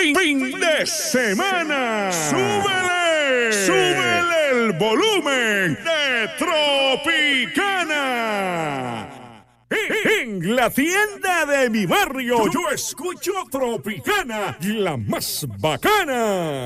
Fin de semana. ¡Súbele! ¡Súbele el volumen de Tropicana! En la tienda de mi barrio yo escucho Tropicana, la más bacana.